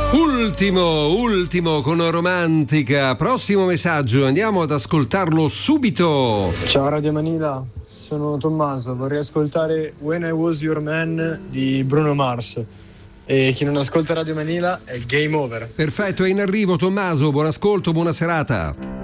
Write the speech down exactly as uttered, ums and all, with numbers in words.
Ultimo, ultimo con Romantica. Prossimo messaggio, andiamo ad ascoltarlo subito. Ciao Radio Manila, sono Tommaso, vorrei ascoltare When I Was Your Man di Bruno Mars. E chi non ascolta Radio Manila è game over. Perfetto, è in arrivo Tommaso, buon ascolto, buona serata.